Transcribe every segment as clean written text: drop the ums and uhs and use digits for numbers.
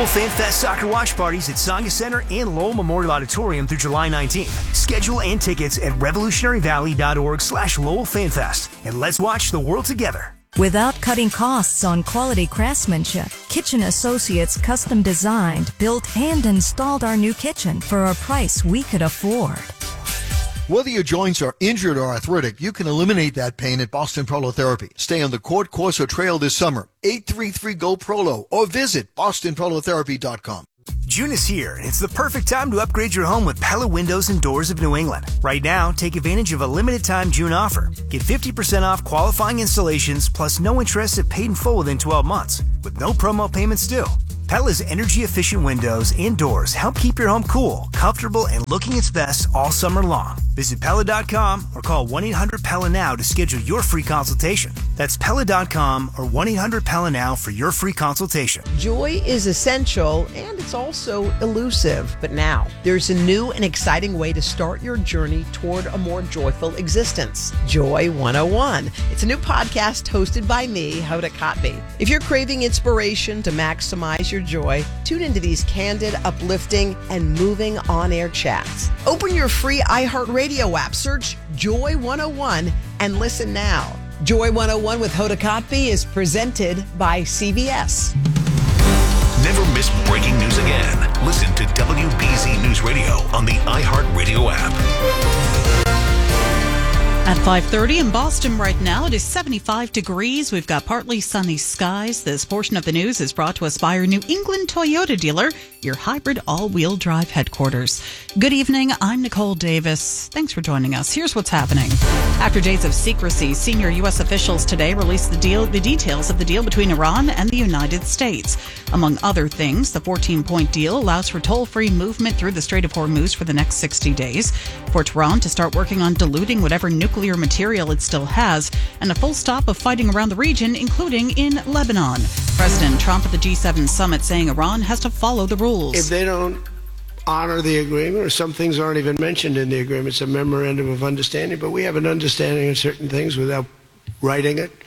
Lowell Fan Fest soccer watch parties at Tsonga Center and Lowell Memorial Auditorium through July 19th. Schedule and tickets at revolutionaryvalley.org/Lowell Fan Fest. And let's watch the world together. Without cutting costs on quality craftsmanship, Kitchen Associates custom designed, built, and installed our new kitchen for a price we could afford. Whether your joints are injured or arthritic, you can eliminate that pain at Boston Prolotherapy. Stay on the Court Course or Trail this summer. 833-GO-PROLO or visit bostonprolotherapy.com. June is here, and it's the perfect time to upgrade your home with Pella Windows and Doors of New England. Right now, take advantage of a limited-time June offer. Get 50% off qualifying installations, plus no interest if paid in full within 12 months, with no promo payments due. Pella's energy-efficient windows and doors help keep your home cool, comfortable, and looking its best all summer long. Visit Pella.com or call 1-800-PELLA now to schedule your free consultation. That's Pella.com or 1-800-PELLA now for your free consultation. Joy is essential and it's also elusive. But now, there's a new and exciting way to start your journey toward a more joyful existence. Joy 101. It's a new podcast hosted by me, Hoda Kotb. If you're craving inspiration to maximize your joy, tune into these candid, uplifting, and moving on-air chats. Open your free iHeartRadio app, search Joy 101, and listen now. Joy 101 with Hoda Kotb is presented by CVS. Never miss breaking news again. Listen to WBZ News Radio on the iHeartRadio app. At 5:30 in Boston right now, it is 75 degrees. We've got partly sunny skies. This portion of the news is brought to us by our New England Toyota dealer, your hybrid all-wheel drive headquarters. Good evening. I'm Nicole Davis. Thanks for joining us. Here's what's happening. After days of secrecy, senior U.S. officials today released the details of the deal between Iran and the United States. Among other things, the 14-point deal allows for toll-free movement through the Strait of Hormuz for the next 60 days, for Tehran to start working on diluting whatever nuclear material it still has, and a full stop of fighting around the region, including in Lebanon. President Trump at the G7 summit saying Iran has to follow the rules. If they don't honor the agreement, or some things aren't even mentioned in the agreement, it's a memorandum of understanding, but we have an understanding of certain things without writing it.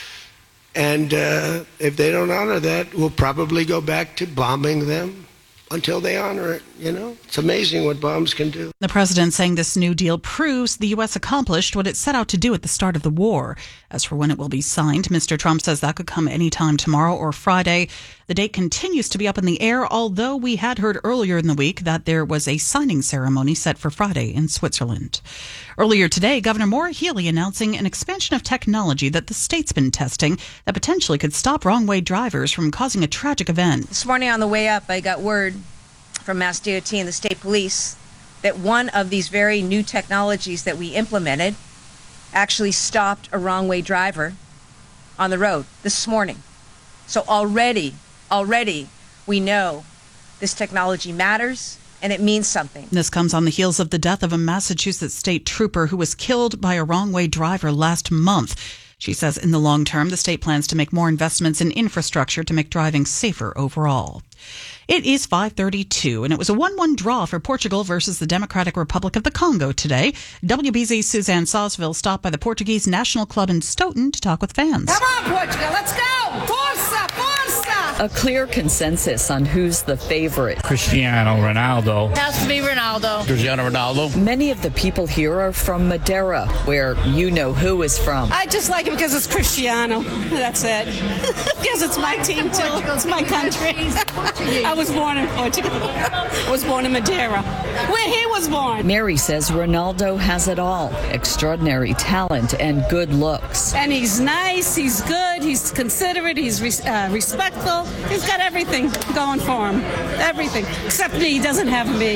And if they don't honor that, we'll probably go back to bombing them until they honor it. You know, it's amazing what bombs can do. The president saying this new deal proves the U.S. accomplished what it set out to do at the start of the war. As for when it will be signed, Mr. Trump says that could come anytime tomorrow or Friday. The date continues to be up in the air, although we had heard earlier in the week that there was a signing ceremony set for Friday in Switzerland. Earlier today, Governor Maura Healey announcing an expansion of technology that the state's been testing that potentially could stop wrong-way drivers from causing a tragic event. This morning on the way up, I got word from Mass DOT and the state police that one of these very new technologies that we implemented actually stopped a wrong-way driver on the road this morning. So already we know this technology matters and it means something. This comes on the heels of the death of a Massachusetts state trooper who was killed by a wrong-way driver last month. She says in the long term, the state plans to make more investments in infrastructure to make driving safer overall. It is 5:32, and it was a 1-1 draw for Portugal versus the Democratic Republic of the Congo today. WBZ's Suzanne Sawsville stopped by the Portuguese National Club in Stoughton to talk with fans. Come on, Portugal, let's go! Forza, forza! A clear consensus on who's the favorite. Cristiano Ronaldo. Has to be Ronaldo. Cristiano Ronaldo. Many of the people here are from Madeira, where you know who is from. I just like it because it's Cristiano. That's it. Because it's my team, too. It's my country. I was born in Portugal. I was born in Madeira, where he was born. Mary says Ronaldo has it all. Extraordinary talent and good looks. And he's nice, he's good, he's considerate, he's respectful. He's got everything going for him. Everything. Except me, he doesn't have me.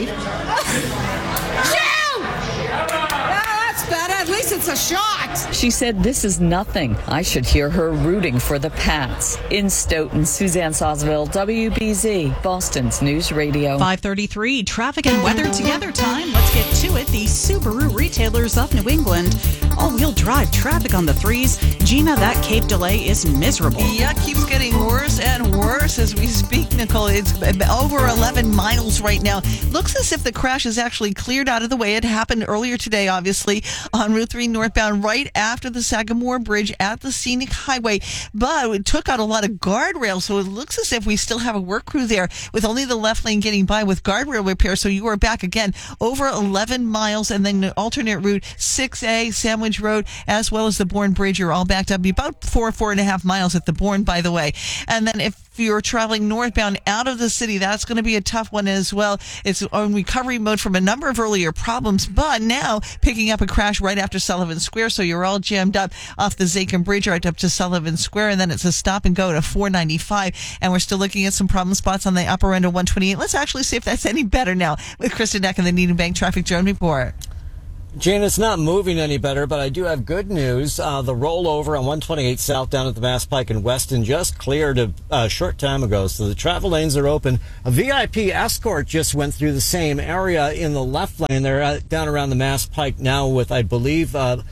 Shoot! That's better. At least it's a shot. She said, this is nothing. I should hear her rooting for the Pats. In Stoughton, Suzanne Sawsville, WBZ, Boston's News Radio. 5:33, traffic and weather together time. Let's get to it. The Subaru retailers of New England. All-wheel drive traffic on the 3s. Gina, that Cape delay is miserable. Yeah, keeps getting worse and worse as we speak Nicole. It's over 11 miles right now. Looks as if the crash is actually cleared out of the way. It happened earlier today, obviously, on Route 3 northbound, right after the Sagamore Bridge at the Scenic Highway. But it took out a lot of guardrails, so it looks as if we still have a work crew there with only the left lane getting by with guardrail repair. So you are back again over 11 miles, and then the alternate route 6A, Sandwich Road, as well as the Bourne Bridge. You're all backed up. About 4.5 miles at the Bourne, by the way. And then if you're traveling northbound out of the city, that's going to be a tough one as well. It's on recovery mode from a number of earlier problems, but now picking up a crash right after Sullivan Square. So you're all jammed up off the Zakin Bridge right up to Sullivan Square, and then it's a stop and go to 495. And we're still looking at some problem spots on the upper end of 128. Let's actually see if that's any better now with Kristen Eck and the Needham Bank Traffic Drone Report. Jane, it's not moving any better, but I do have good news. The rollover on 128 south down at the Mass Pike in Weston just cleared a short time ago, so the travel lanes are open. A VIP escort just went through the same area in the left lane. They're down around the Mass Pike now with, I believe,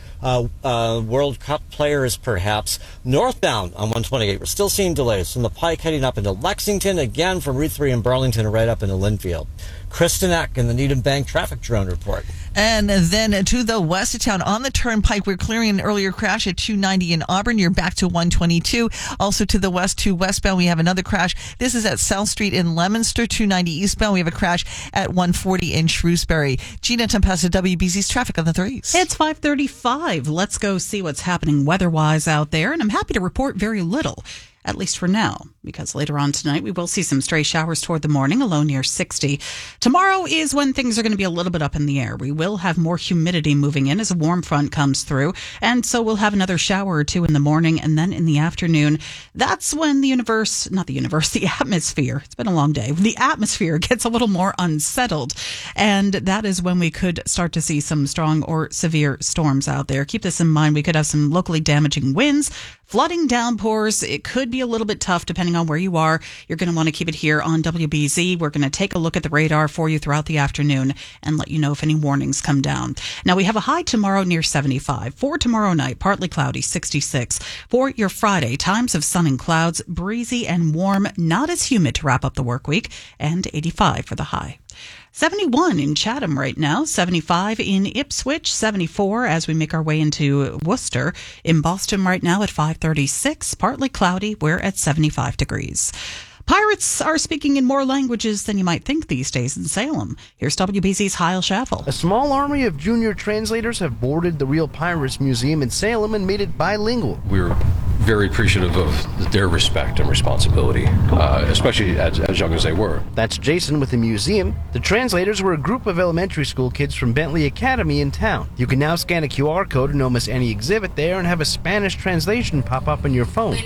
World Cup players perhaps. Northbound on 128, we're still seeing delays from the Pike heading up into Lexington, again from Route 3 in Burlington and right up into Linfield. Kristen Eck in the Needham Bank Traffic Drone Report. And then to the west of town on the Turnpike, we're clearing an earlier crash at 290 in Auburn. You're back to 122. Also to the west, to westbound, we have another crash. This is at South Street in Leominster. 290 eastbound, we have a crash at 140 in Shrewsbury. Gina Tempesta, WBZ's traffic on the threes. It's 5:35. Let's go see what's happening weather-wise out there. And I'm happy to report very little, at least for now, because later on tonight we will see some stray showers toward the morning, a low near 60. Tomorrow is when things are going to be a little bit up in the air. We will have more humidity moving in as a warm front comes through, and so we'll have another shower or two in the morning, and then in the afternoon, that's when the atmosphere, it's been a long day, the atmosphere gets a little more unsettled, and that is when we could start to see some strong or severe storms out there. Keep this in mind. We could have some locally damaging winds, flooding, downpours. It could be a little bit tough depending on where you are. You're going to want to keep it here on WBZ. We're going to take a look at the radar for you throughout the afternoon and let you know if any warnings come down. Now, we have a high tomorrow near 75. For tomorrow night, partly cloudy, 66. For your Friday, times of sun and clouds, breezy and warm, not as humid to wrap up the work week, and 85 for the high. 71 in Chatham right now, 75 in Ipswich, 74 as we make our way into Worcester. In Boston right now at 536, partly cloudy, we're at 75 degrees. Pirates are speaking in more languages than you might think these days in Salem. Here's WBZ's Kyle Schaffel. A small army of junior translators have boarded the Real Pirates Museum in Salem and made it bilingual. We're very appreciative of their respect and responsibility, especially as young as they were. That's Jason with the museum. The translators were a group of elementary school kids from Bentley Academy in town. You can now scan a QR code and almost any exhibit there and have a Spanish translation pop up on your phone.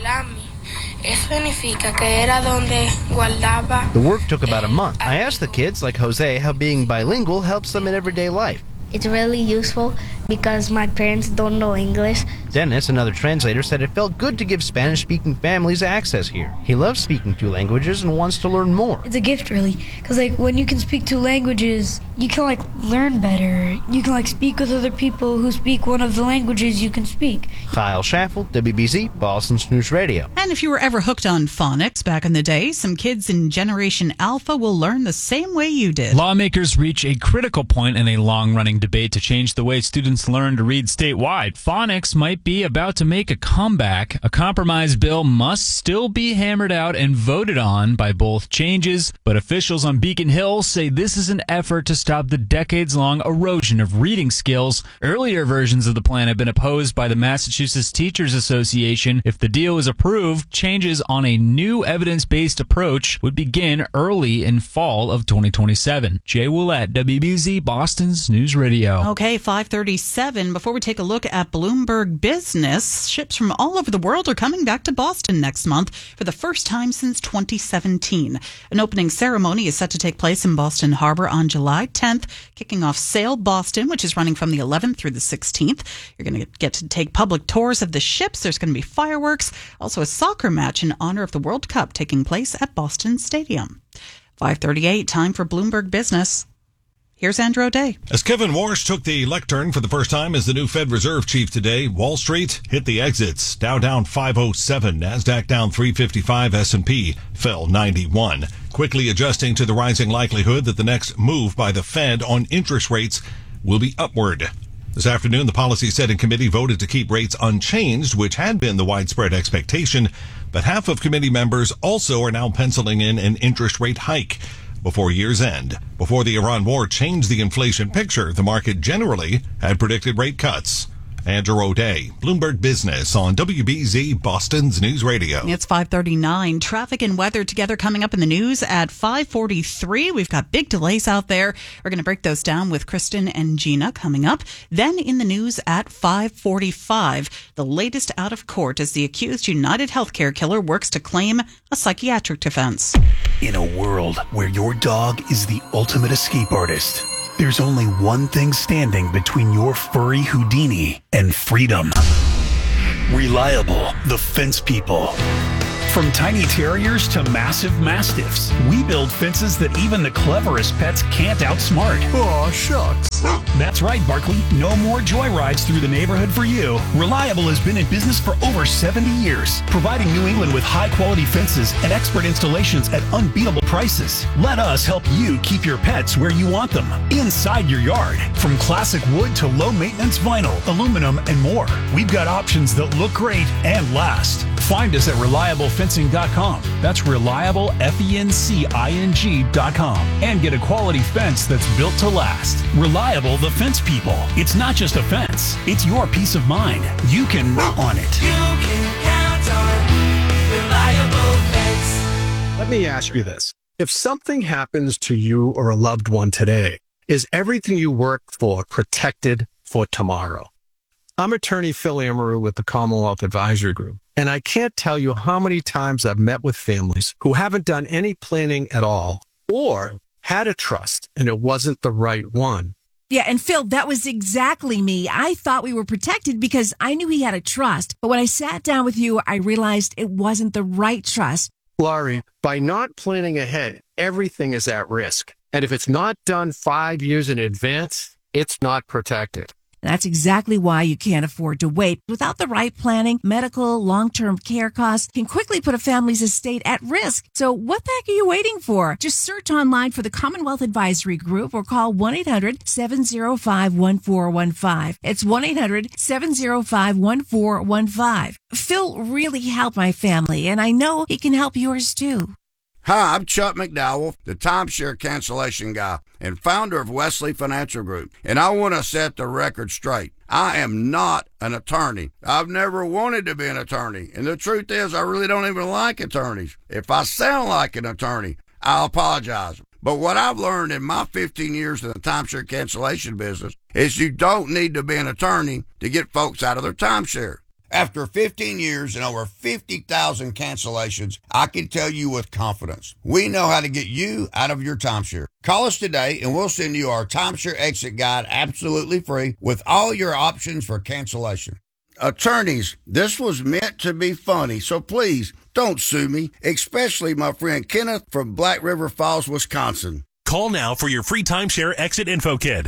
The work took about a month. I asked the kids, like Jose, how being bilingual helps them in everyday life. It's really useful because my parents don't know English. Dennis, another translator, said it felt good to give Spanish-speaking families access here. He loves speaking two languages and wants to learn more. It's a gift, really, because when you can speak two languages, you can learn better. You can speak with other people who speak one of the languages you can speak. Kyle Schaffel, WBZ, Boston's News Radio. And if you were ever hooked on phonics back in the day, some kids in Generation Alpha will learn the same way you did. Lawmakers reach a critical point in a long-running debate to change the way students learn to read statewide. Phonics might be about to make a comeback. A compromise bill must still be hammered out and voted on by both changes, but officials on Beacon Hill say this is an effort to stop the decades-long erosion of reading skills. Earlier versions of the plan have been opposed by the Massachusetts Teachers Association. If the deal is approved, changes on a new evidence-based approach would begin early in fall of 2027. Jay Willett, WBZ, Boston's News Radio. Okay, 5:37. Before we take a look at Bloomberg Business, ships from all over the world are coming back to Boston next month for the first time since 2017. An opening ceremony is set to take place in Boston Harbor on July 10th, kicking off Sail Boston, which is running from the 11th through the 16th. You're going to get to take public tours of the ships. There's going to be fireworks, also a soccer match in honor of the World Cup taking place at Boston Stadium. 5:38, time for Bloomberg Business. Here's Andrew O'Day. As Kevin Warsh took the lectern for the first time as the new Fed Reserve chief today, Wall Street hit the exits. Dow down 507, NASDAQ down 355, S&P fell 91. Quickly adjusting to the rising likelihood that the next move by the Fed on interest rates will be upward. This afternoon, the Policy Setting Committee voted to keep rates unchanged, which had been the widespread expectation, but half of committee members also are now penciling in an interest rate hike before year's end. Before the Iran war changed the inflation picture, the market generally had predicted rate cuts. Andrew O'Day, Bloomberg Business on WBZ, Boston's News Radio. It's 5:39. Traffic and weather together coming up in the news at 5:43. We've got big delays out there. We're going to break those down with Kristen and Gina coming up. Then in the news at 5:45, the latest out of court as the accused United Healthcare killer works to claim a psychiatric defense. In a world where your dog is the ultimate escape artist, there's only one thing standing between your furry Houdini and freedom. Reliable, the fence people. From tiny terriers to massive mastiffs, we build fences that even the cleverest pets can't outsmart. Aw, shucks. That's right, Barkley. No more joyrides through the neighborhood for you. Reliable has been in business for over 70 years, providing New England with high-quality fences and expert installations at unbeatable prices. Let us help you keep your pets where you want them, inside your yard. From classic wood to low-maintenance vinyl, aluminum, and more. We've got options that look great and last. Find us at ReliableFencing.com. That's ReliableFencing.com. And get a quality fence that's built to last. Reliable, the fence people. It's not just a fence. It's your peace of mind. You can on it. You can count on Reliable Fence. Let me ask you this. If something happens to you or a loved one today, is everything you worked for protected for tomorrow? I'm attorney Phil Amaru with the Commonwealth Advisory Group, and I can't tell you how many times I've met with families who haven't done any planning at all or had a trust and it wasn't the right one. Yeah, and Phil, that was exactly me. I thought we were protected because I knew he had a trust. But when I sat down with you, I realized it wasn't the right trust. Laurie, by not planning ahead, everything is at risk. And if it's not done 5 years in advance, it's not protected. That's exactly why you can't afford to wait. Without the right planning, medical, long-term care costs can quickly put a family's estate at risk. So what the heck are you waiting for? Just search online for the Commonwealth Advisory Group or call 1-800-705-1415. It's 1-800-705-1415. Phil really helped my family, and I know he can help yours too. Hi, I'm Chuck McDowell, the timeshare cancellation guy and founder of Wesley Financial Group, and I want to set the record straight. I am not an attorney. I've never wanted to be an attorney, and the truth is I really don't even like attorneys. If I sound like an attorney, I'll apologize. But what I've learned in my 15 years in the timeshare cancellation business is you don't need to be an attorney to get folks out of their timeshare. After 15 years and over 50,000 cancellations, I can tell you with confidence, we know how to get you out of your timeshare. Call us today and we'll send you our timeshare exit guide absolutely free with all your options for cancellation. Attorneys, this was meant to be funny, so please don't sue me, especially my friend Kenneth from Black River Falls, Wisconsin. Call now for your free timeshare exit info kit.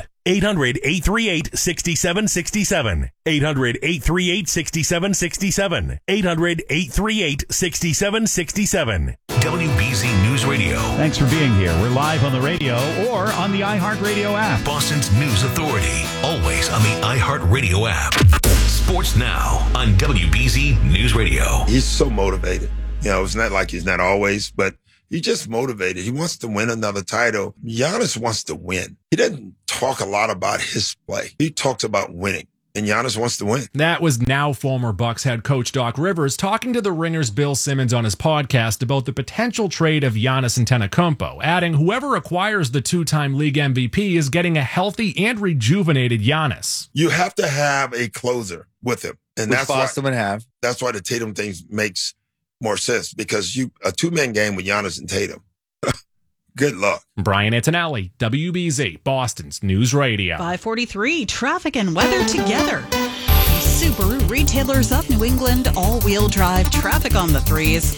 800-838-6767. 800-838-6767. 800-838-6767. WBZ News Radio. Thanks for being here. We're live on the radio or on the iHeartRadio app. Boston's News Authority. Always on the iHeartRadio app. Sports Now on WBZ News Radio. He's so motivated. You know, it's not like he's not always, but he's just motivated. He wants to win another title. Giannis wants to win. He doesn't talk a lot about his play. He talks about winning. And Giannis wants to win. That was now former Bucks head coach Doc Rivers talking to the Ringer's Bill Simmons on his podcast about the potential trade of Giannis Antetokounmpo, adding whoever acquires the two-time league MVP is getting a healthy and rejuvenated Giannis. You have to have a closer with him. And which that's Boston would have. That's why the Tatum thing makes more sense, because a two-man game with Giannis and Tatum. Good luck. Brian Antonelli, WBZ, Boston's News Radio. 5:43, traffic and weather together. Subaru Retailers of New England, all-wheel drive traffic on the threes.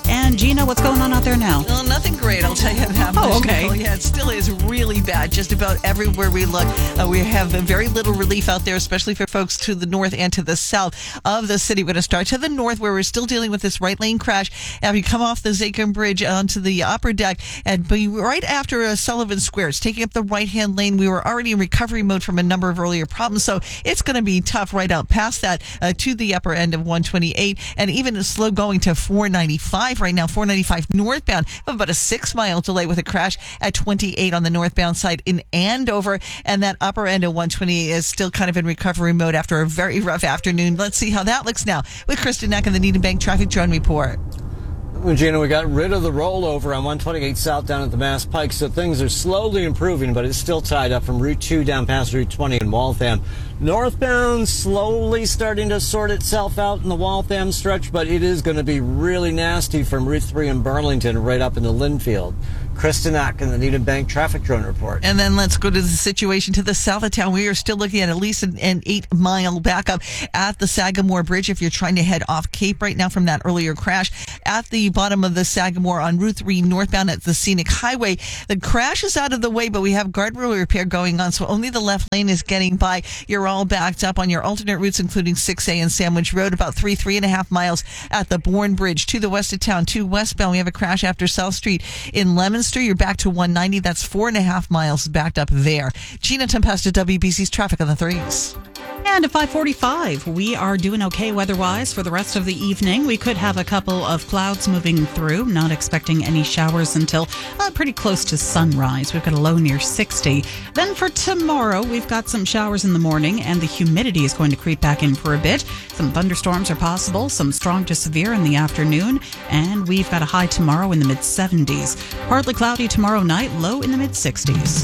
And Gina, what's going on out there now? Well, nothing great, I'll tell you that much. Oh, okay. Yeah, it still is really bad just about everywhere we look. We have very little relief out there, especially for folks to the north and to the south of the city. We're going to start to the north, where we're still dealing with this right lane crash. After you come off the Zachem Bridge onto the upper deck, and be right after Sullivan Square, it's taking up the right-hand lane. We were already in recovery mode from a number of earlier problems, so it's going to be tough right out past that to the upper end of 128, and even slow going to 495 right now. 495 northbound, about a 6-mile delay with a crash at 28 on the northbound side in Andover, and that upper end of 128 is still kind of in recovery mode after a very rough afternoon. Let's see how that looks now with Kristen Neck in the Needham Bank Traffic Drone Report. Well, Gina, we got rid of the rollover on 128 south down at the Mass Pike, so things are slowly improving, but it's still tied up from Route 2 down past Route 20 in Waltham. Northbound slowly starting to sort itself out in the Waltham stretch, but it is going to be really nasty from Route 3 in Burlington right up into Linfield. Kristen Ack in the Needham Bank Traffic Drone Report. And then let's go to the situation to the south of town. We are still looking at least an 8-mile backup at the Sagamore Bridge if you're trying to head off Cape right now from that earlier crash. At the bottom of the Sagamore on Route 3 northbound at the Scenic Highway, the crash is out of the way, but we have guardrail repair going on, so only the left lane is getting by. You're all backed up on your alternate routes, including 6A and Sandwich Road, about 3.5 miles at the Bourne Bridge. To the west of town, to westbound, we have a crash after South Street in Leominster. You're back to 190. That's 4.5 miles backed up there. Gina Tempesta, WBC's traffic on the 3s. And at 5:45, we are doing okay weather-wise for the rest of the evening. We could have a couple of clouds moving through. Not expecting any showers until pretty close to sunrise. We've got a low near 60. Then for tomorrow, we've got some showers in the morning, and the humidity is going to creep back in for a bit. Some thunderstorms are possible, some strong to severe in the afternoon, and we've got a high tomorrow in the mid-70s. Partly cloudy tomorrow night, low in the mid-60s.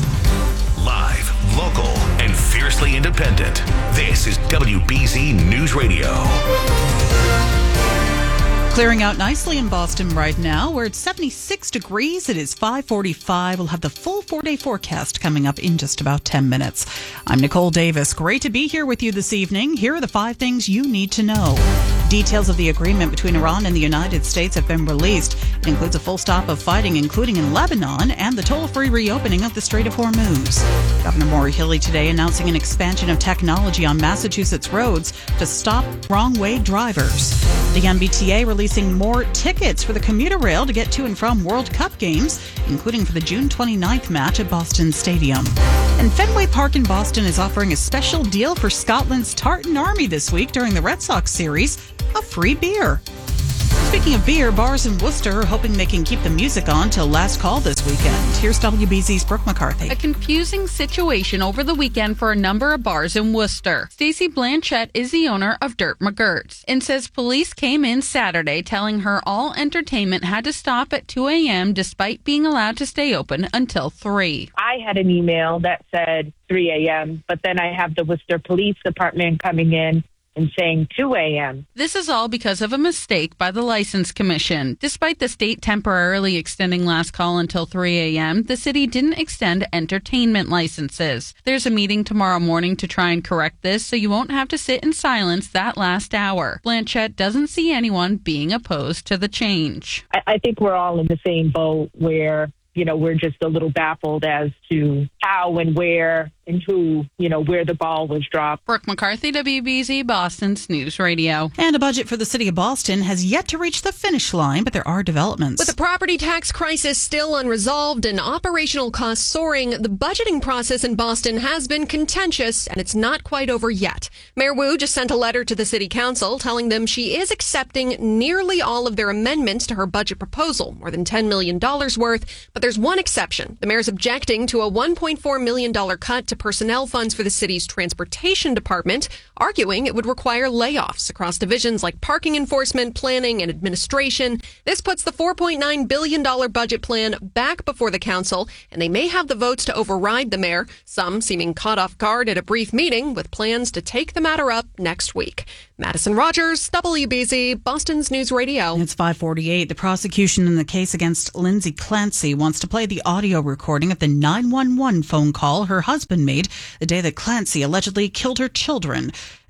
Live, local, and fiercely independent. This is WBZ News Radio. Clearing out nicely in Boston right now. We're at 76 degrees. It is 5:45. We'll have the full 4-day forecast coming up in just about 10 minutes. I'm Nicole Davis. Great to be here with you this evening. Here are the 5 things you need to know. Details of the agreement between Iran and the United States have been released. It includes a full stop of fighting, including in Lebanon, and the toll-free reopening of the Strait of Hormuz. Governor Maura Healey today announcing an expansion of technology on Massachusetts roads to stop wrong-way drivers. The MBTA releasing more tickets for the commuter rail to get to and from World Cup games, including for the June 29th match at Boston Stadium. And Fenway Park in Boston is offering a special deal for Scotland's Tartan Army this week during the Red Sox series, a free beer. Speaking of beer, bars in Worcester are hoping they can keep the music on till last call this weekend. Here's WBZ's Brooke McCarthy. A confusing situation over the weekend for a number of bars in Worcester. Stacey Blanchett is the owner of Dirt McGirt's and says police came in Saturday telling her all entertainment had to stop at 2 a.m. despite being allowed to stay open until 3. I had an email that said 3 a.m., but then I have the Worcester Police Department coming in and saying 2 a.m. This is all because of a mistake by the License Commission. Despite the state temporarily extending last call until 3 a.m., the city didn't extend entertainment licenses. There's a meeting tomorrow morning to try and correct this, so you won't have to sit in silence that last hour. Blanchett doesn't see anyone being opposed to the change. I think we're all in the same boat where, we're just a little baffled as to how and where and who, where the ball was dropped. Brooke McCarthy, WBZ, Boston's News Radio. And a budget for the city of Boston has yet to reach the finish line, but there are developments. With the property tax crisis still unresolved and operational costs soaring, the budgeting process in Boston has been contentious, and it's not quite over yet. Mayor Wu just sent a letter to the city council telling them she is accepting nearly all of their amendments to her budget proposal, more than $10 million worth, but there's one exception. The mayor's objecting to a $1.4 million cut to personnel funds for the city's transportation department, arguing it would require layoffs across divisions like parking enforcement, planning, and administration. This puts the $4.9 billion budget plan back before the council, and they may have the votes to override the mayor, some seeming caught off guard at a brief meeting with plans to take the matter up next week. Madison Rogers, WBZ, Boston's News Radio. It's 5:48. The prosecution in the case against Lindsay Clancy wants to play the audio recording of the 911 phone call her husband made the day that Clancy allegedly killed her children.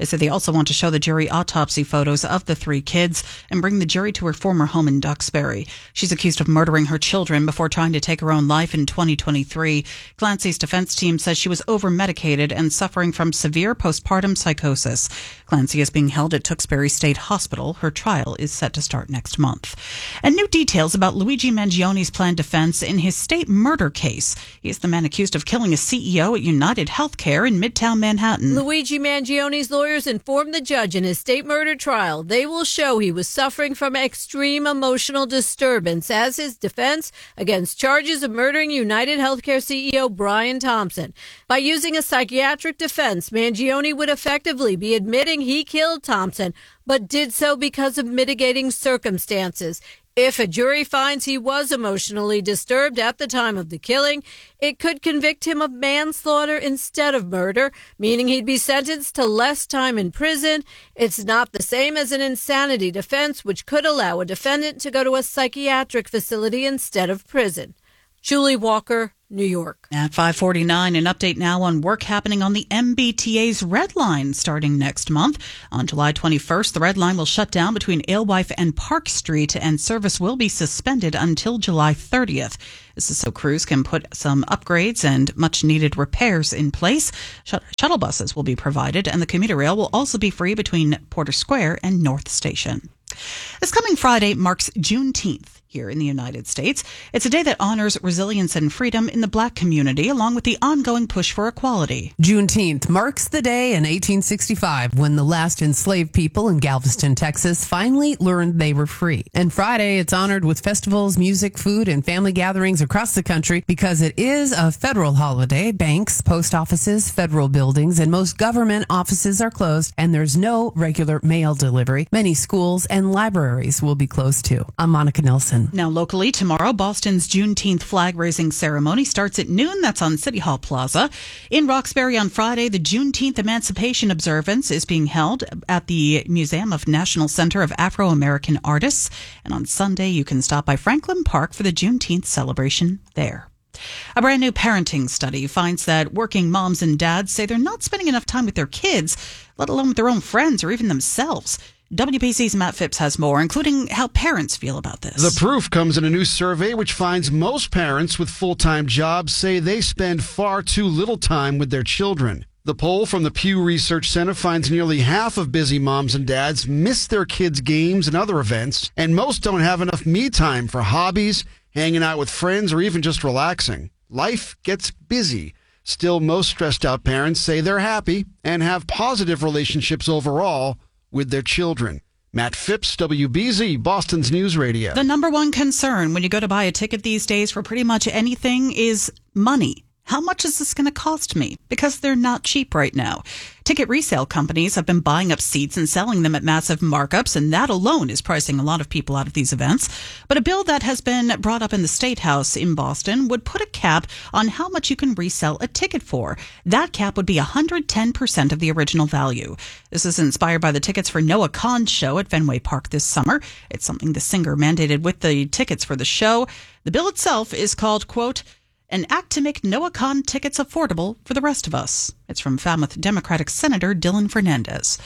They say they also want to show the jury autopsy photos of the 3 kids and bring the jury to her former home in Duxbury. She's accused of murdering her children before trying to take her own life in 2023. Clancy's defense team says she was over-medicated and suffering from severe postpartum psychosis. Clancy is being held at Tewksbury State Hospital. Her trial is set to start next month. And new details about Luigi Mangioni's planned defense in his state murder case. He's the man accused of killing a CEO at United Healthcare in Midtown Manhattan. Luigi Mangioni's lawyers informed the judge in his state murder trial they will show he was suffering from extreme emotional disturbance as his defense against charges of murdering United Healthcare CEO Brian Thompson. By using a psychiatric defense, Mangioni would effectively be admitting he killed Thompson, but did so because of mitigating circumstances. If a jury finds he was emotionally disturbed at the time of the killing, it could convict him of manslaughter instead of murder, meaning he'd be sentenced to less time in prison. It's not the same as an insanity defense, which could allow a defendant to go to a psychiatric facility instead of prison. Julie Walker, New York. At 5:49, an update now on work happening on the MBTA's Red Line starting next month. On July 21st, the Red Line will shut down between Alewife and Park Street, and service will be suspended until July 30th. This is so crews can put some upgrades and much-needed repairs in place. Shuttle buses will be provided, and the commuter rail will also be free between Porter Square and North Station. This coming Friday marks Juneteenth here in the United States. It's a day that honors resilience and freedom in the Black community, along with the ongoing push for equality. Juneteenth marks the day in 1865 when the last enslaved people in Galveston, Texas, finally learned they were free. And Friday, it's honored with festivals, music, food, and family gatherings across the country because it is a federal holiday. Banks, post offices, federal buildings, and most government offices are closed, and there's no regular mail delivery. Many schools and libraries will be closed too. I'm Monica Nelson. Now locally, tomorrow, Boston's Juneteenth flag-raising ceremony starts at noon. That's on City Hall Plaza. In Roxbury on Friday, the Juneteenth Emancipation Observance is being held at the Museum of National Center of Afro-American Artists. And on Sunday, you can stop by Franklin Park for the Juneteenth celebration there. A brand new parenting study finds that working moms and dads say they're not spending enough time with their kids, let alone with their own friends or even themselves. WBC's Matt Phipps has more, including how parents feel about this. The proof comes in a new survey which finds most parents with full-time jobs say they spend far too little time with their children. The poll from the Pew Research Center finds nearly half of busy moms and dads miss their kids' games and other events, and most don't have enough me time for hobbies, hanging out with friends, or even just relaxing. Life gets busy. Still, most stressed-out parents say they're happy and have positive relationships overall with their children. Matt Phipps, WBZ, Boston's News Radio. The number one concern when you go to buy a ticket these days for pretty much anything is money. How much is this going to cost me? Because they're not cheap right now. Ticket resale companies have been buying up seats and selling them at massive markups, and that alone is pricing a lot of people out of these events. But a bill that has been brought up in the State House in Boston would put a cap on how much you can resell a ticket for. That cap would be 110% of the original value. This is inspired by the tickets for Noah Kahan's show at Fenway Park this summer. It's something the singer mandated with the tickets for the show. The bill itself is called, quote, an act to make Noah Kahan tickets affordable for the rest of us. It's from Falmouth Democratic Senator Dylan Fernandez.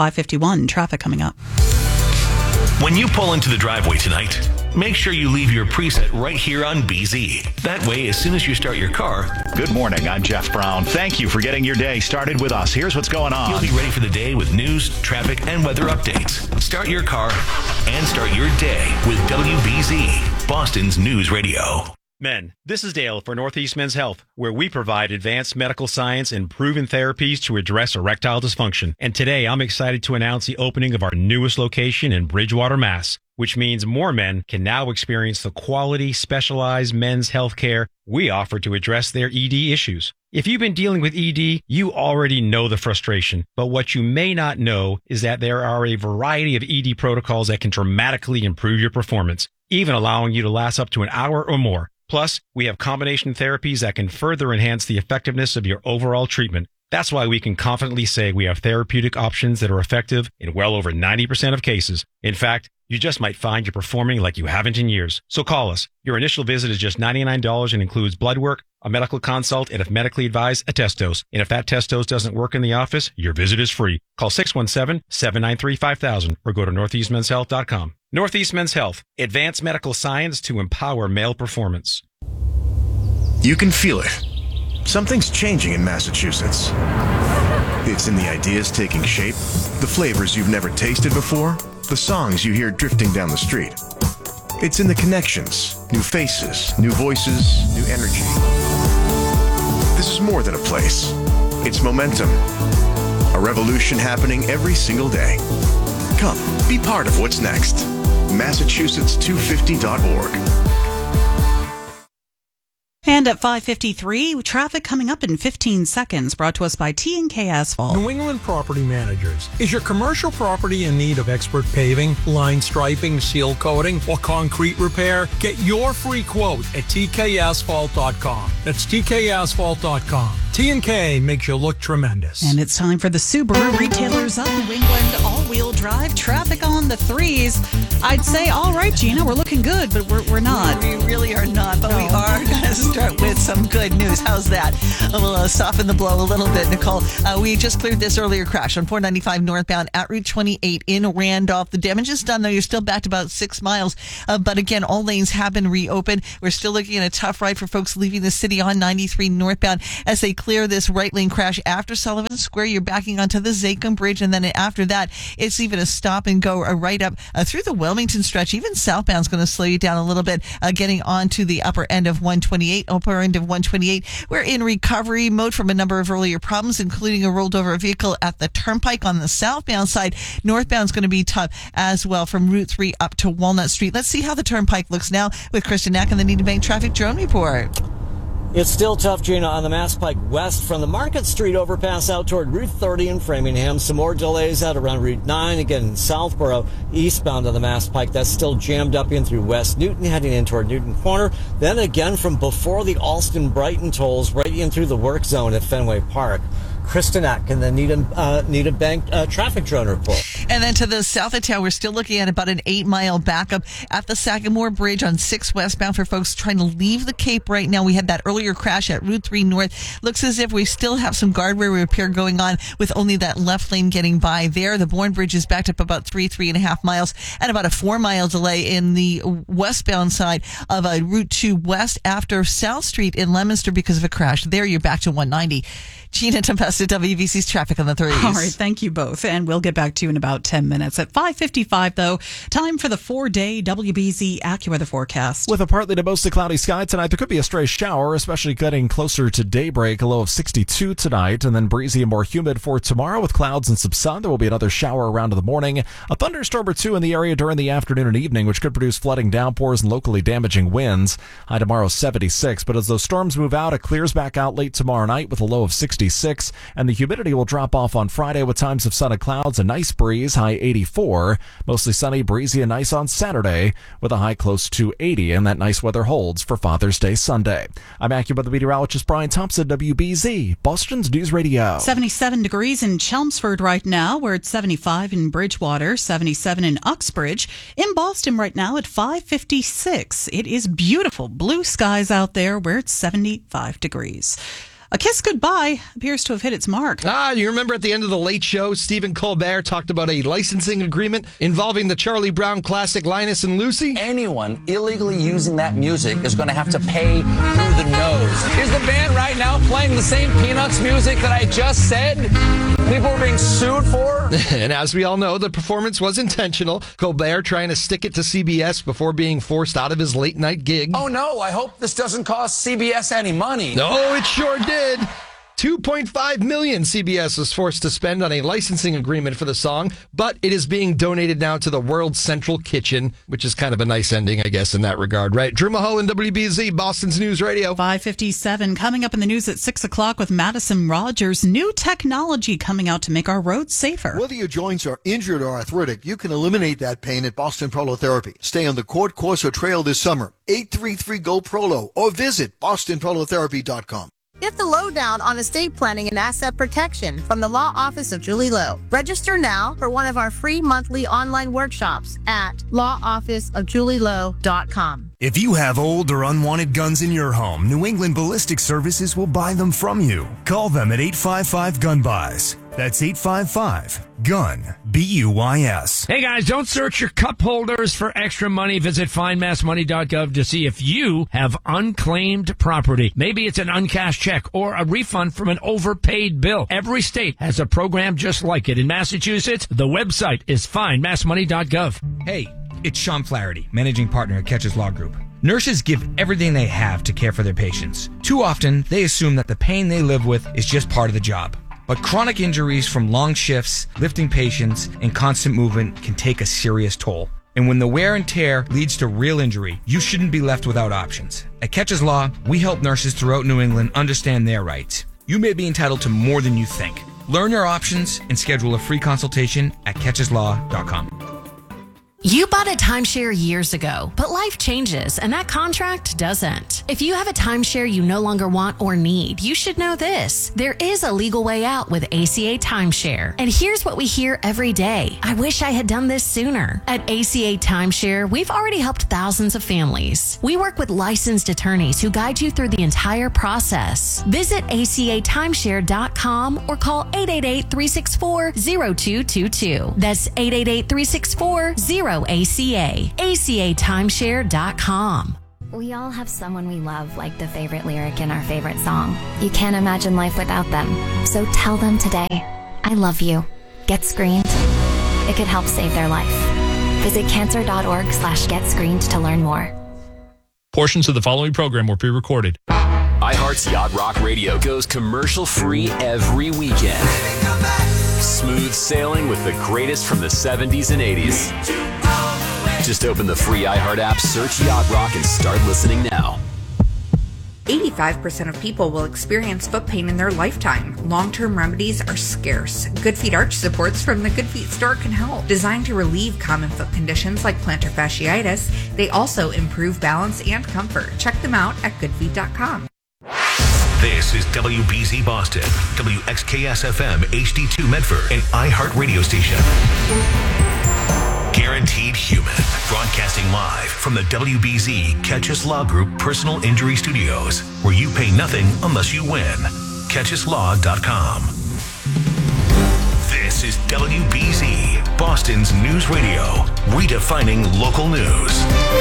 5:51, traffic coming up. When you pull into the driveway tonight, make sure you leave your preset right here on BZ. That way, as soon as you start your car... Good morning, I'm Jeff Brown. Thank you for getting your day started with us. Here's what's going on. You'll be ready for the day with news, traffic, and weather updates. Start your car and start your day with WBZ, Boston's News Radio. Men, this is Dale for Northeast Men's Health, where we provide advanced medical science and proven therapies to address erectile dysfunction. And today, I'm excited to announce the opening of our newest location in Bridgewater, Mass., which means more men can now experience the quality, specialized men's health care we offer to address their ED issues. If you've been dealing with ED, you already know the frustration. But what you may not know is that there are a variety of ED protocols that can dramatically improve your performance, even allowing you to last up to an hour or more. Plus, we have combination therapies that can further enhance the effectiveness of your overall treatment. That's why we can confidently say we have therapeutic options that are effective in well over 90% of cases. In fact, You just might find you're performing like you haven't in years. So call us. Your initial visit is just $99 and includes blood work, a medical consult, and if medically advised, a test dose. And if that test dose doesn't work in the office, your visit is free. Call 617-793-5000 or go to northeastmenshealth.com. Northeast Men's Health, advanced medical science to empower male performance. You can feel it. Something's changing in Massachusetts. It's in the ideas taking shape, the flavors you've never tasted before, the songs you hear drifting down the street. It's in the connections, new faces, new voices, new energy. This is more than a place. It's momentum. A revolution happening every single day. Come, be part of what's next. Massachusetts250.org. And at 5:53, traffic coming up in 15 seconds, brought to us by T&K Asphalt. New England Property Managers. Is your commercial property in need of expert paving, line striping, seal coating, or concrete repair? Get your free quote at tkasphalt.com. That's tkasphalt.com. T&K makes you look tremendous. And it's time for the Subaru Retailers of New England all-wheel drive traffic on the threes. I'd say, all right, Gina, we're looking good, but we're not. We really are not, but we are going to start with some good news. How's that? We'll soften the blow a little bit, Nicole. We just cleared this earlier crash on 495 northbound at Route 28 in Randolph. The damage is done, though. You're still back to about 6 miles. But again, all lanes have been reopened. We're still looking at a tough ride for folks leaving the city on 93 northbound as they clear this right lane crash after Sullivan Square. You're backing onto the Zachem Bridge, and then after that, it's even a stop and go right up through the Wilmington stretch. Even southbound is going to slow you down a little bit, getting onto the upper end of 128. Upper end of 128. We're in recovery mode from a number of earlier problems, including a rolled over vehicle at the Turnpike on the southbound side. Northbound is going to be tough as well from Route 3 up to Walnut Street. Let's see how the Turnpike looks now with Kristen Knack and the Needham Bank Traffic Drone Report. It's still tough, Gina, on the Mass Pike West from the Market Street overpass out toward Route 30 in Framingham. Some more delays out around Route 9. Again, in Southborough, eastbound on the Mass Pike. That's still jammed up in through West Newton, heading in toward Newton Corner. Then again, from before the Alston-Brighton tolls, right in through the work zone at Fenway Park. Kristen Knack and the Needham Bank Traffic Drone Report. And then to the south of town, we're still looking at about an 8-mile backup at the Sagamore Bridge on 6 westbound for folks trying to leave the Cape right now. We had that earlier crash at Route 3 North. Looks as if we still have some guardrail repair going on with only that left lane getting by there. The Bourne Bridge is backed up about 3.5 miles, and about a 4-mile delay in the westbound side of Route 2 West after South Street in Leominster because of a crash. There you're back to 190. Gina Tempesta, WBC's Traffic on the Threes. All right, thank you both. And we'll get back to you in about 10 minutes. At 5:55, though, time for the 4-day WBZ AccuWeather forecast. With a partly to mostly cloudy sky tonight, there could be a stray shower, especially getting closer to daybreak. A low of 62 tonight, and then breezy and more humid for tomorrow with clouds and some sun. There will be another shower around in the morning. A thunderstorm or two in the area during the afternoon and evening, which could produce flooding, downpours, and locally damaging winds. High tomorrow 76, but as those storms move out, it clears back out late tomorrow night with a low of 66, and the humidity will drop off on Friday with times of sun and clouds, a nice breeze, high 84. Mostly sunny, breezy, and nice on Saturday with a high close to 80, and that nice weather holds for Father's Day Sunday. I'm AccuWeather meteorologist Brian Thompson, WBZ, Boston's News Radio. 77 degrees in Chelmsford right now. We're at 75 in Bridgewater, 77 in Uxbridge. In Boston right now at 5:56. It is beautiful blue skies out there. We're at 75 degrees. A kiss goodbye appears to have hit its mark. You remember at the end of the Late Show, Stephen Colbert talked about a licensing agreement involving the Charlie Brown classic Linus and Lucy? Anyone illegally using that music is going to have to pay through the nose. Is the band right now playing the same Peanuts music that I just said people are being sued for? And as we all know, the performance was intentional. Colbert trying to stick it to CBS before being forced out of his late night gig. Oh no, I hope this doesn't cost CBS any money. No, it sure did. $2.5 million CBS was forced to spend on a licensing agreement for the song, but it is being donated now to the World Central Kitchen, which is kind of a nice ending, I guess, in that regard, right? Drew Mulholland, WBZ, Boston's News Radio. 5:57, coming up in the news at 6 o'clock with Madison Rogers. New technology coming out to make our roads safer. Whether your joints are injured or arthritic, you can eliminate that pain at Boston Prolotherapy. Stay on the court, course, or trail this summer. 833-GO-PROLO or visit bostonprolotherapy.com. Get the lowdown on estate planning and asset protection from the Law Office of Julie Lowe. Register now for one of our free monthly online workshops at lawofficeofjulielowe.com. If you have old or unwanted guns in your home, New England Ballistic Services will buy them from you. Call them at 855-GUN-BUYS. That's 855-GUN, BUYS. Hey guys, don't search your cup holders for extra money. Visit findmassmoney.gov to see if you have unclaimed property. Maybe it's an uncashed check or a refund from an overpaid bill. Every state has a program just like it. In Massachusetts, the website is findmassmoney.gov. Hey, it's Sean Flaherty, managing partner at Catches Law Group. Nurses give everything they have to care for their patients. Too often, they assume that the pain they live with is just part of the job. But chronic injuries from long shifts, lifting patients, and constant movement can take a serious toll. And when the wear and tear leads to real injury, you shouldn't be left without options. At Catches Law, we help nurses throughout New England understand their rights. You may be entitled to more than you think. Learn your options and schedule a free consultation at catcheslaw.com. You bought a timeshare years ago, but life changes and that contract doesn't. If you have a timeshare you no longer want or need, you should know this. There is a legal way out with ACA Timeshare. And here's what we hear every day. I wish I had done this sooner. At ACA Timeshare, we've already helped thousands of families. We work with licensed attorneys who guide you through the entire process. Visit acatimeshare.com or call 888-364-0222. That's 888-364-0222. ACA. ACAtimeshare.com. We all have someone we love, like the favorite lyric in our favorite song. You can't imagine life without them. So tell them today, I love you. Get screened. It could help save their life. Visit cancer.org/getscreened to learn more. Portions of the following program were pre-recorded. iHeart's Yacht Rock Radio goes commercial-free every weekend. Smooth sailing with the greatest from the 70s and 80s. Just open the free iHeart app, search Yacht Rock, and start listening now. 85% of people will experience foot pain in their lifetime. Long-term remedies are scarce. Good Feet Arch Supports from the Good Feet store can help. Designed to relieve common foot conditions like plantar fasciitis, they also improve balance and comfort. Check them out at goodfeet.com. This is WBZ Boston, WXKS-FM HD2 Medford, an iHeart radio station. Guaranteed Human, broadcasting live from the WBZ Catches Law Group Personal Injury Studios, where you pay nothing unless you win. CatchesLaw.com. This is WBZ, Boston's news radio, redefining local news.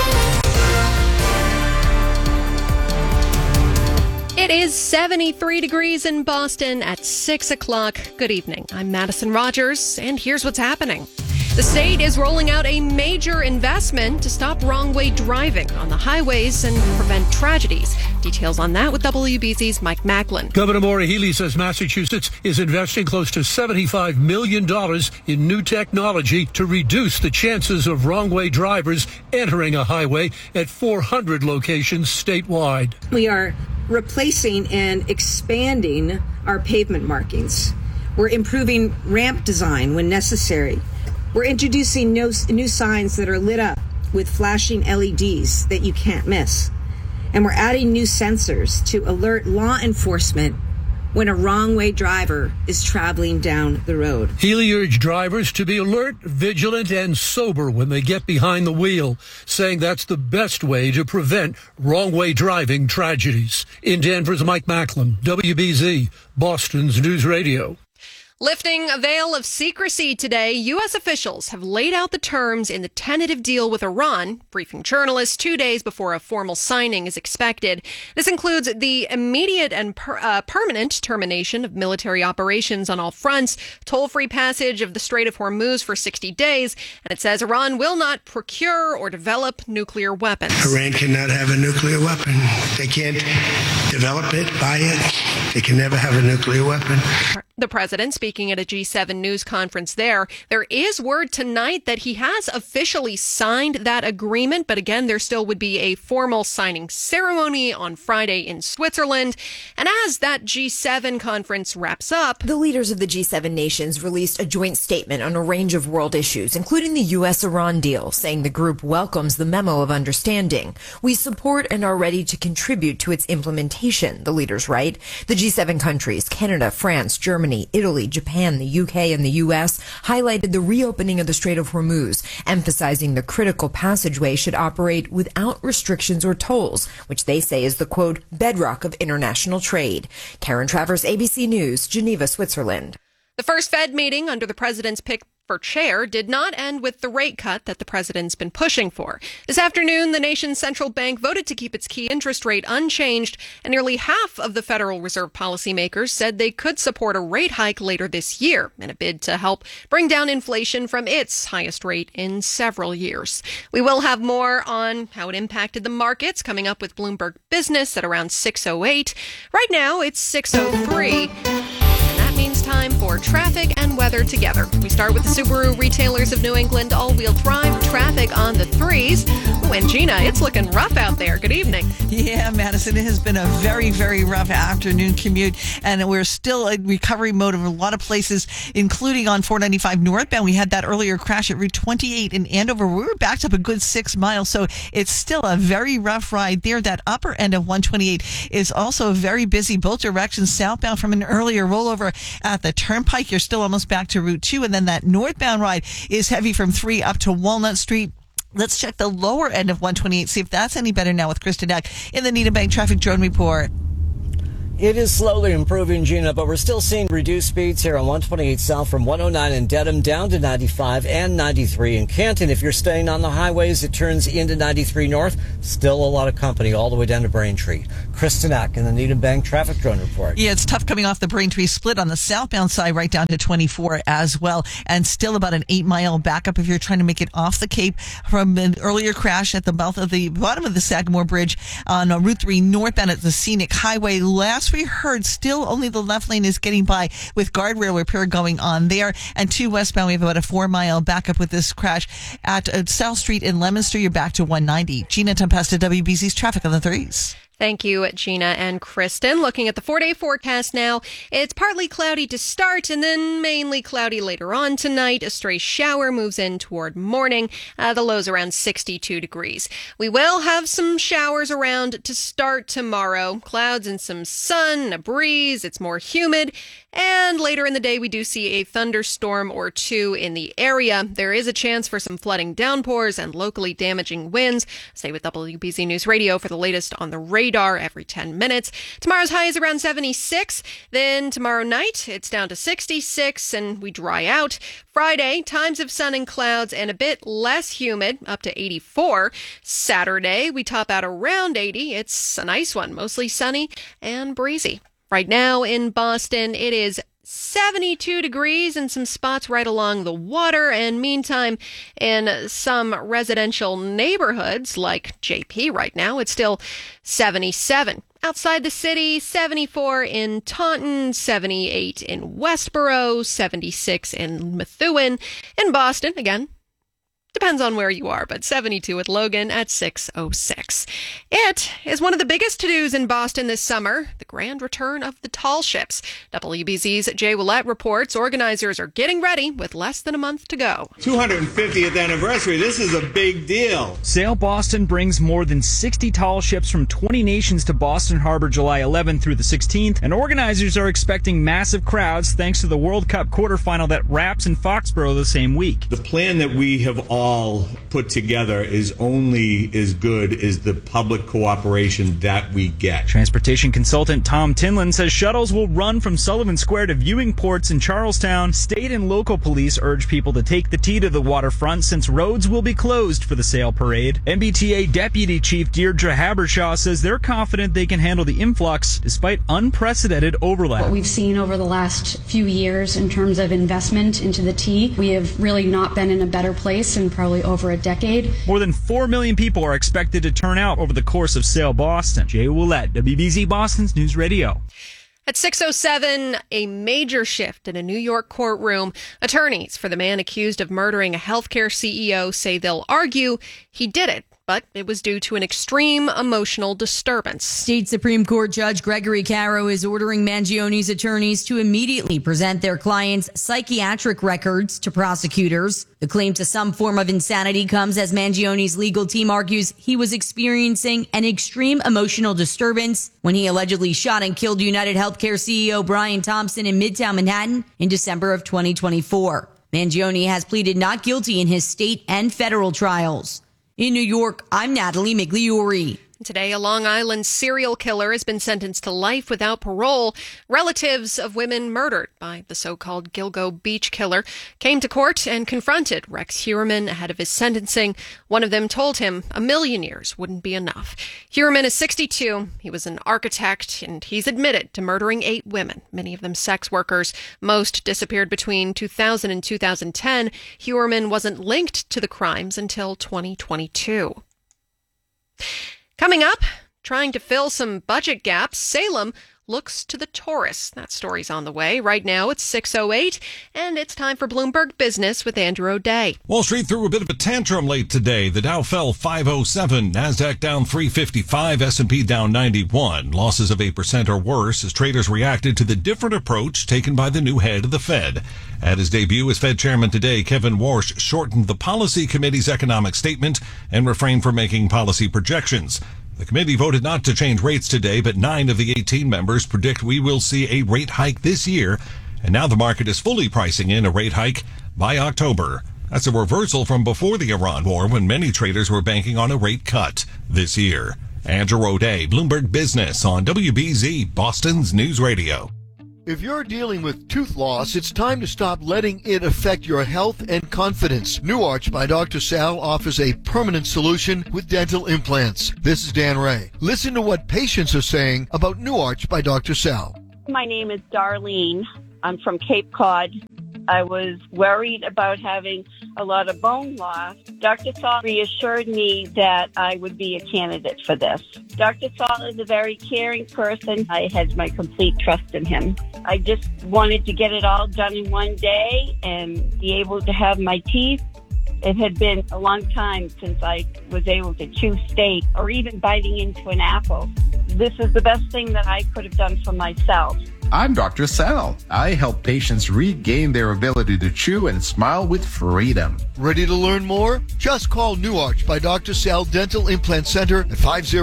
It is 73 degrees in Boston at 6 o'clock. Good evening. I'm Madison Rogers, and here's what's happening. The state is rolling out a major investment to stop wrong-way driving on the highways and prevent tragedies. Details on that with WBZ's Mike Macklin. Governor Maura Healey says Massachusetts is investing close to $75 million in new technology to reduce the chances of wrong-way drivers entering a highway at 400 locations statewide. We are replacing and expanding our pavement markings. We're improving ramp design when necessary. We're introducing new signs that are lit up with flashing LEDs that you can't miss. And we're adding new sensors to alert law enforcement when a wrong-way driver is traveling down the road. Healey urged drivers to be alert, vigilant, and sober when they get behind the wheel, saying that's the best way to prevent wrong-way driving tragedies. In Denver's Mike Macklin, WBZ, Boston's News Radio. Lifting a veil of secrecy today, U.S. officials have laid out the terms in the tentative deal with Iran, briefing journalists 2 days before a formal signing is expected. This includes the immediate and permanent termination of military operations on all fronts, toll-free passage of the Strait of Hormuz for 60 days, and it says Iran will not procure or develop nuclear weapons. Iran cannot have a nuclear weapon. They can't develop it, buy it. They can never have a nuclear weapon. The president speaking at a G7 news conference there. There is word tonight that he has officially signed that agreement, but again, there still would be a formal signing ceremony on Friday in Switzerland. And as that G7 conference wraps up, the leaders of the G7 nations released a joint statement on a range of world issues, including the U.S.-Iran deal, saying the group welcomes the memo of understanding. We support and are ready to contribute to its implementation, the leaders write. The G7 countries, Canada, France, Germany, Italy, Japan, the UK, and the US highlighted the reopening of the Strait of Hormuz, emphasizing the critical passageway should operate without restrictions or tolls, which they say is the, quote, bedrock of international trade. Karen Travers, ABC News, Geneva, Switzerland. The first Fed meeting under the president's pick for chair did not end with the rate cut that the president's been pushing for. This afternoon, the nation's central bank voted to keep its key interest rate unchanged, and nearly half of the Federal Reserve policymakers said they could support a rate hike later this year in a bid to help bring down inflation from its highest rate in several years. We will have more on how it impacted the markets coming up with Bloomberg Business at around 6:08. Right now, it's 6:03. Means time for traffic and weather together. We start with the Subaru retailers of New England all-wheel drive traffic on the 3s. Oh, and Gina, it's looking rough out there. Good evening. Yeah, Madison, it has been a very, very rough afternoon commute, and we're still in recovery mode in a lot of places, including on 495 northbound. We had that earlier crash at Route 28 in Andover. We were backed up a good 6 miles, so it's still a very rough ride there. That upper end of 128 is also very busy, both directions southbound from an earlier rollover at the Turnpike. You're still almost back to Route 2, and then that northbound ride is heavy from 3 up to Walnut Street. Let's check the lower end of 128, see if that's any better now with Kristen Eck in the Needham Bank Traffic Drone Report. It is slowly improving, Gina, but we're still seeing reduced speeds here on 128 south from 109 in Dedham down to 95 and 93 in Canton. If you're staying on the highways, it turns into 93 north. Still a lot of company all the way down to Braintree. Kristen Eck in the Needham Bank Traffic Drone Report. Yeah, it's tough coming off the Braintree split on the southbound side right down to 24 as well, and still about an 8-mile backup if you're trying to make it off the Cape from an earlier crash at the bottom of the Sagamore Bridge on Route 3 northbound at the Scenic Highway. Last we heard, still only the left lane is getting by with guardrail repair going on there. And 2 westbound, we have about a 4-mile backup with this crash at South Street in Leominster. You're back to 190. Gina Tempesta, WBZ's traffic on the 3s. Thank you, Gina and Kristen. Looking at the 4-day forecast now, it's partly cloudy to start and then mainly cloudy later on tonight. A stray shower moves in toward morning. The low's around 62 degrees. We will have some showers around to start tomorrow. Clouds and some sun, a breeze. It's more humid. And later in the day, we do see a thunderstorm or two in the area. There is a chance for some flooding downpours and locally damaging winds. Stay with WBZ News Radio for the latest on the radar every 10 minutes. Tomorrow's high is around 76. Then tomorrow night, it's down to 66 and we dry out. Friday, times of sun and clouds and a bit less humid, up to 84. Saturday, we top out around 80. It's a nice one, mostly sunny and breezy. Right now in Boston, it is 72 degrees and some spots right along the water. And meantime, in some residential neighborhoods like JP right now, it's still 77. Outside the city, 74 in Taunton, 78 in Westboro, 76 in Methuen. In Boston, again, depends on where you are, but 72 at Logan at 6:06. It is one of the biggest to-dos in Boston this summer, the grand return of the tall ships. WBZ's Jay Willett reports organizers are getting ready with less than a month to go. 250th anniversary. This is a big deal. Sail Boston brings more than 60 tall ships from 20 nations to Boston Harbor July 11th through the 16th, and organizers are expecting massive crowds thanks to the World Cup quarterfinal that wraps in Foxborough the same week. The plan that we have all put together is only as good as the public cooperation that we get. Transportation consultant Tom Tinlin says shuttles will run from Sullivan Square to viewing ports in Charlestown. State and local police urge people to take the T to the waterfront since roads will be closed for the sail parade. MBTA Deputy Chief Deirdre Habershaw says they're confident they can handle the influx despite unprecedented overlap. What we've seen over the last few years in terms of investment into the T, we have really not been in a better place in probably over a decade. More than 4 million people are expected to turn out over the course of Sail Boston. Jay Willett, WBZ Boston's News Radio. At 6:07, a major shift in a New York courtroom. Attorneys for the man accused of murdering a healthcare CEO say they'll argue he did it, but it was due to an extreme emotional disturbance. State Supreme Court Judge Gregory Caro is ordering Mangione's attorneys to immediately present their client's psychiatric records to prosecutors. The claim to some form of insanity comes as Mangione's legal team argues he was experiencing an extreme emotional disturbance when he allegedly shot and killed United Healthcare CEO Brian Thompson in Midtown Manhattan in December of 2024. Mangione has pleaded not guilty in his state and federal trials. In New York, I'm Natalie Migliori. Today, a Long Island serial killer has been sentenced to life without parole. Relatives of women murdered by the so-called Gilgo Beach killer came to court and confronted Rex Heuermann ahead of his sentencing. One of them told him 1,000,000 years wouldn't be enough. Heuermann is 62. He was an architect, and he's admitted to murdering 8 women, many of them sex workers. Most disappeared between 2000 and 2010. Heuermann wasn't linked to the crimes until 2022. Coming up, trying to fill some budget gaps, Salem looks to the tourists. That story's on the way. Right now, it's 6:08, and it's time for Bloomberg Business with Andrew O'Day. Wall Street threw a bit of a tantrum late today. The Dow fell 507, NASDAQ down 355, S&P down 91. Losses of 8% or worse as traders reacted to the different approach taken by the new head of the Fed. At his debut as Fed chairman today, Kevin Warsh shortened the policy committee's economic statement and refrained from making policy projections. The committee voted not to change rates today, but 9 of the 18 members predict we will see a rate hike this year, and now the market is fully pricing in a rate hike by October. That's a reversal from before the Iran war, when many traders were banking on a rate cut this year. Andrew O'Day, Bloomberg Business on WBZ, Boston's News Radio. If you're dealing with tooth loss, it's time to stop letting it affect your health and confidence. New Arch by Dr. Sal offers a permanent solution with dental implants. This is Dan Ray. Listen to what patients are saying about New Arch by Dr. Sal. My name is Darlene. I'm from Cape Cod. I was worried about having a lot of bone loss. Dr. Saul reassured me that I would be a candidate for this. Dr. Saul is a very caring person. I had my complete trust in him. I just wanted to get it all done in one day and be able to have my teeth. It had been a long time since I was able to chew steak or even biting into an apple. This is the best thing that I could have done for myself. I'm Dr. Sal. I help patients regain their ability to chew and smile with freedom. Ready to learn more? Just call New Arch by Dr. Sal Dental Implant Center at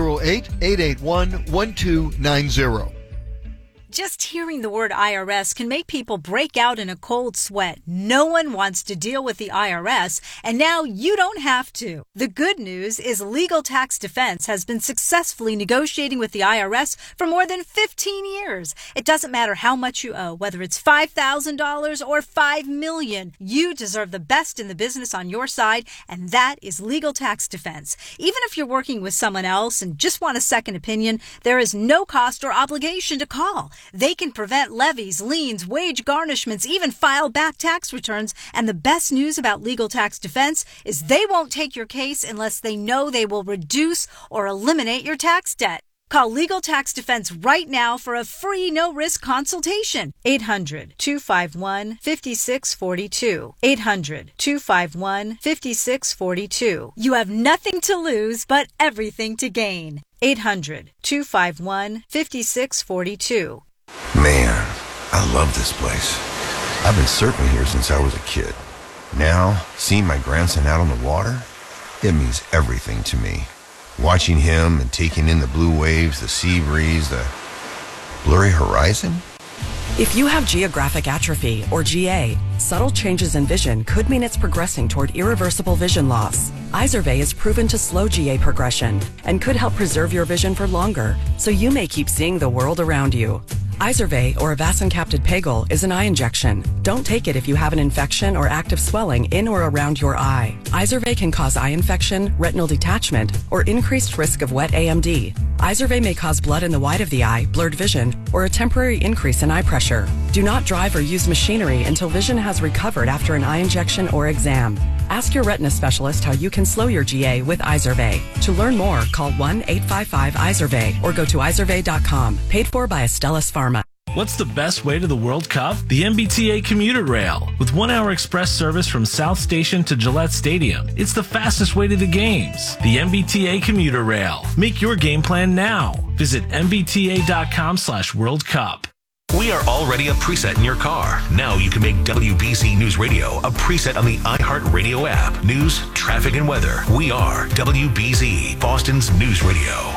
508-881-1290. Just hearing the word IRS can make people break out in a cold sweat. No one wants to deal with the IRS, and now you don't have to. The good news is Legal Tax Defense has been successfully negotiating with the IRS for more than 15 years. It doesn't matter how much you owe, whether it's $5,000 or $5 million. You deserve the best in the business on your side, and that is Legal Tax Defense. Even if you're working with someone else and just want a second opinion, there is no cost or obligation to call. They can prevent levies, liens, wage garnishments, even file back tax returns. And the best news about Legal Tax Defense is they won't take your case unless they know they will reduce or eliminate your tax debt. Call Legal Tax Defense right now for a free no-risk consultation. 800-251-5642. 800-251-5642. You have nothing to lose but everything to gain. 800-251-5642. Man, I love this place. I've been surfing here since I was a kid. Now, seeing my grandson out on the water, it means everything to me. Watching him and taking in the blue waves, the sea breeze, the blurry horizon. If you have geographic atrophy, or GA, subtle changes in vision could mean it's progressing toward irreversible vision loss. Izervay is proven to slow GA progression and could help preserve your vision for longer, so you may keep seeing the world around you. Izervay, or avacincaptad pegol, is an eye injection. Don't take it if you have an infection or active swelling in or around your eye. Izervay can cause eye infection, retinal detachment, or increased risk of wet AMD. Izervay may cause blood in the white of the eye, blurred vision, or a temporary increase in eye pressure. Do not drive or use machinery until vision has recovered after an eye injection or exam. Ask your retina specialist how you can slow your GA with Izervay. To learn more, call 1-855-IZERVAY or go to izervay.com. Paid for by Astellas Pharma. What's the best way to the World Cup? The MBTA commuter rail. With 1-hour express service from South Station to Gillette Stadium, it's the fastest way to the games. The MBTA commuter rail. Make your game plan now. Visit mbta.com/World Cup. We are already a preset in your car. Now you can make WBZ News Radio a preset on the iHeartRadio app. News, traffic, and weather. We are WBZ, Boston's news radio.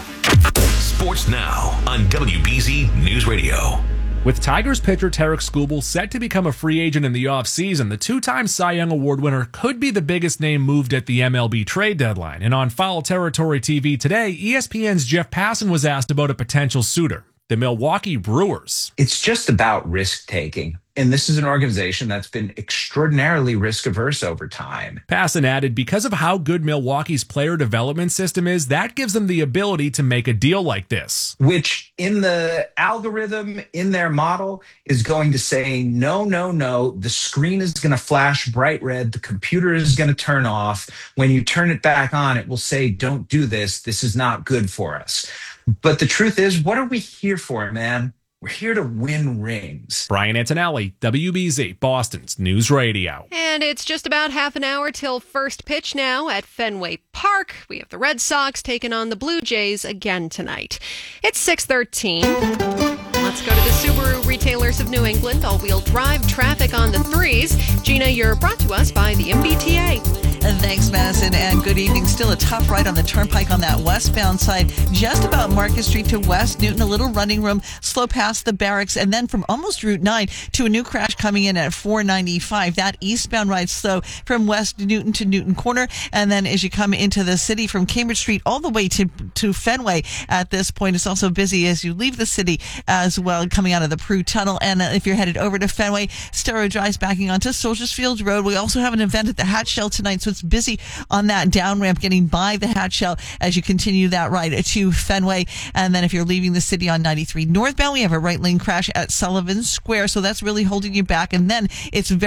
Sports now on WBZ News Radio. With Tigers pitcher Tarik Skubal set to become a free agent in the offseason, the two-time Cy Young Award winner could be the biggest name moved at the MLB trade deadline. And on Foul Territory TV today, ESPN's Jeff Passan was asked about a potential suitor, the Milwaukee Brewers. It's just about risk-taking. And this is an organization that's been extraordinarily risk-averse over time. Passan added, because of how good Milwaukee's player development system is, that gives them the ability to make a deal like this. Which, in the algorithm, in their model, is going to say, no, the screen is going to flash bright red, the computer is going to turn off. When you turn it back on, it will say, don't do this, this is not good for us. But the truth is, what are we here for, man? We're here to win rings. Brian Antonelli, WBZ, Boston's News Radio. And it's just about half an hour till first pitch now at Fenway Park. We have the Red Sox taking on the Blue Jays again tonight. It's 6:13. Let's go to the Subaru Retailers of New England. All-wheel drive traffic on the 3s. Gina, you're brought to us by the MBTA. Thanks, Madison, and good evening. Still a tough ride on the turnpike on that westbound side, just about Market Street to West Newton, a little running room, slow past the barracks, and then from almost Route 9 to a new crash coming in at 495. That eastbound ride slow from West Newton to Newton Corner, and then as you come into the city from Cambridge Street all the way to Fenway at this point. It's also busy as you leave the city as well, coming out of the Prue Tunnel. And if you're headed over to Fenway, Stero Drive's backing onto Soldiers Field Road. We also have an event at the Hatch Shell tonight, so it's busy on that down ramp getting by the Hatch Shell as you continue that ride to Fenway. And then if you're leaving the city on 93 northbound, we have a right lane crash at Sullivan Square, so that's really holding you back. And then it's very